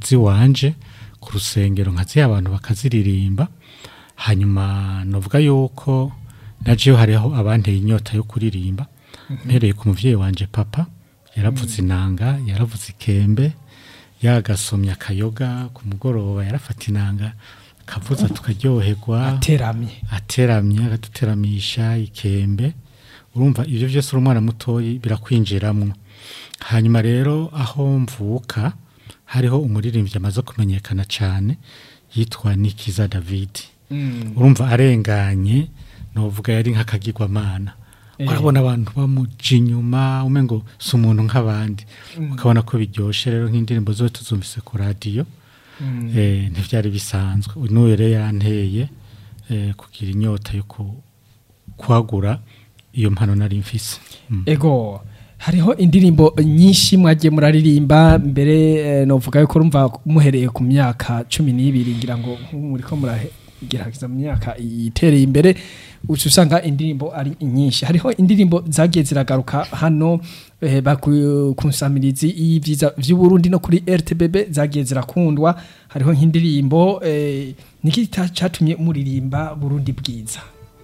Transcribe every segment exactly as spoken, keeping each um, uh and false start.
ziwanje ku rusengero nkaziha abantu bakaziririmba. Hanyuma novuga yuko naje hariho abanteye inyota yo kuririmba mpereye ku muvyeyi wanje papa yaravuze inanga yaravuze ikembe yagasomya akayoga ku mugoroba yarafata inanga kavuza tukaryoherwa ateramye ateramye agaduteramisha ikembe. Urumva ivyo vyose urumwana mutoyi birakwinjiramwo. Hanyuma rero aho mvuka hariho umuririmbyi amaze kumenyekana cyane yitwa Nikiza David. Mm. Urumva arenganye novuga yari nk'akagirwamana. Eh. Urabona abantu bamuja inyuma umengo si umuntu nk'abandi. Mm. Ukabona ko biryoshe rero nk'indirimbo zo tuzumvise ku radio. Mm. Eh, ntivyari bisanzwe. Uyu rero yanteye eh, kugira inyota yo kwagura iyo mpano nari mfise. Mm. Ego hariho indirimbo nyinshi mwagiye muraririmba mbere eh, novuga yuko urumva muhereye ku myaka cumi n'ibiri ngira ngo muriko muragerageza mu myaka itereye imbere usanga indirimbo ari nyinshi. Hariho indirimbo zagiye ziragaruka hano eh, bakunsamirizi y'ivyiza vy'u Burundi no kuri R T B B zagiye zirakundwa. Hariho nk'indirimbo eh, niki cyatumye muririmba Burundi bwiza.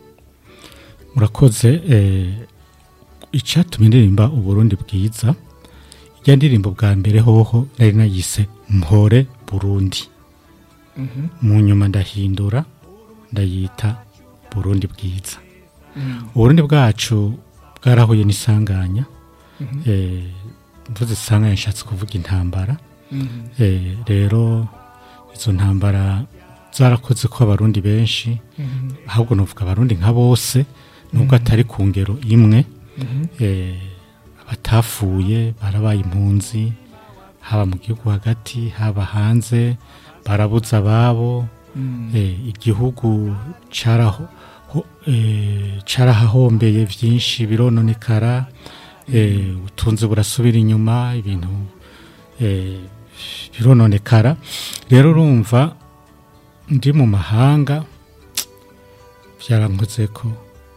Murakoze eh, icatumye ndirimba Uburundi bwiza ya ndirimbo bwa mbere hoho nari nayise Mpore Burundi. Mhm. Mu nyuma ndahindura ndayita Burundi bwiza. Mm. Uburundi bwacu bwarahuye n'isanganya. Mhm. Eh mvuze isanganya nshatse kuvuga intambara. Mhm. Eh rero izo ntambara zarakoze ko abarundi benshi. Mhm. Ahubwo novuga abarundi nka bose nubwo atari ku ngero imwe. Mm-hmm. Eh, abatafuye barabaye impunzi haba mu gihugu hagati haba hanze barabuza ababo. Mm. eh, igihugu caraho eh, carahahombeye vyinshi birononekara. eh, utunze burasubira inyuma ibintu eh, birononekara. Rero urumva ndi mu mahanga vyarankoze ko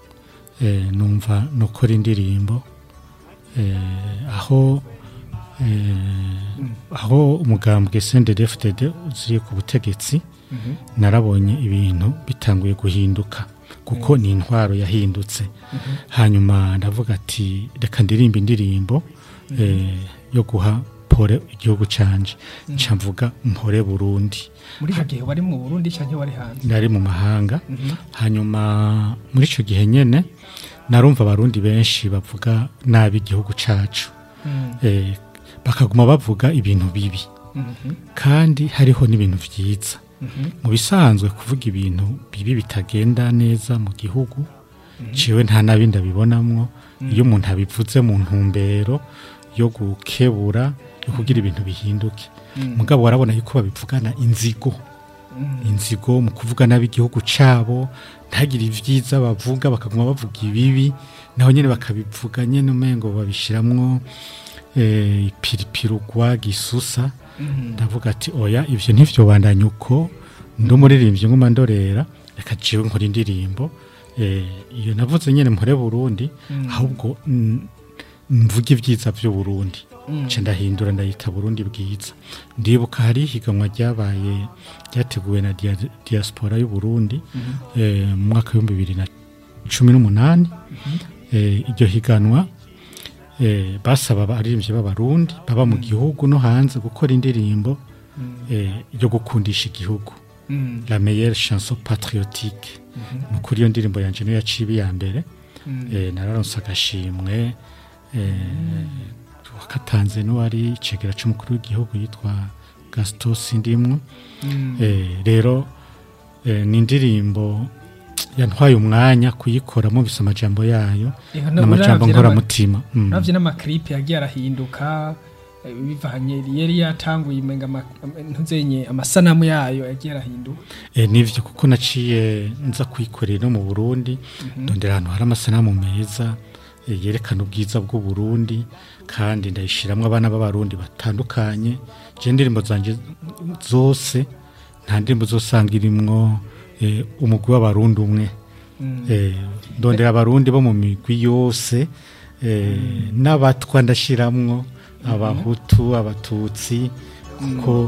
Eh, numva nokora indirimbo eh, aho eh, mm. aho umugambwe C N D D F D D uziri ku butegetsi. Mm-hmm. Narabonye ibintu bitanguye guhinduka kuko mm. ni intwaro yahindutse. Mm-hmm. Hanyuma ndavuga ati reka ndirimba indirimbo mm-hmm. eh, yo guha pore igihugu canje. Mm-hmm. Nca mvuga Mpore Burundi. Muri ha gihe wari mu Burundi cyane wari hanze? Nari mu mahanga. Mm-hmm. Hanyuma muri ico gihe nyene narumva abarundi benshi bavuga nabi igihugu cacu. Mm. eh, bakaguma bavuga ibintu bibi. Mm-hmm. Kandi hariho n'ibintu vyiza. Mm-hmm. Mu bisanzwe kuvuga ibintu bibi bitagenda neza mu gihugu. Mm-hmm. Ciwe nta nabi ndabibonamwo. Mm. Iyo umuntu abivuze mu ntumbero yo gukebura yo kugira ibintu bihinduke. Mm. Mugabo warabona yuko babivugana inzigo. Mm. Inzigo mu kuvuga nabi igihugu cabo ntagira ivyiza bavuga bakaguma bavuga ibibi naho nyene bakabivuga nyene umengo babishiramwo eh, ipiripirugwa gisusa. Mm-hmm. Ndavuga ati oya ivyo ntivyo bandanya uko ndo muririmbye nguma ndorera reka jiwe nkora indirimbo eh, iyo navuze nyene Mpore Burundi. Mm. Ahubwo mvuga ivyiza vy'u Burundi. Mm. Nce ndahindura ndayita Burundi bwiza. Ndibuka hari higanwa ryabaye ryateguwe na dia, diaspora y'u Burundi. Mm-hmm. eh, mu mwaka wa bibiri na cumi n'umunani. Mm-hmm. eh, iryo higanwa eh, basaba abaririmbyi b'abarundi baba mu gihugu no hanze gukora indirimbo mm. eh, yo gukundisha igihugu. Mm. La meilleure chanson patriotique. Mm-hmm. Nukuri iyo ndirimbo yanje no yaciye ya mbere. Mm. eh, nararonse agashimwe eh, mm. wakatanze n'uwari icegera c'umukuru w'igihugu yitwa Gaston Sindimwo. Mm. eh, rero eh, ni indirimbo yantwaye umwanya kuyikora mu bisa amajambo yayo n'amajambo nkora mutima. Mm. Navyo n'amaklipe yagiye arahinduka bivanye yari yatanguye imenga ntuzenye amasanamu yayo yagiye arahinduka. Eh, nivyo kuko naciye nza kuyikorera no mu Burundi. Mm-hmm. Ndondera ahantu hari amasanamu meza eh, yerekana ubwiza bw'u Burundi kandi ndayishiramwe abana b'abarundi batandukanye. Je ndirimbo zanje zose nta ndirimbo zosanga irimwo eh, umugwi w'abarundi umwe. Mm. eh, ndondera abarundi bo mu migwi yose eh, mm. n'abatwa ndashiramwo abahutu abatutsi kuko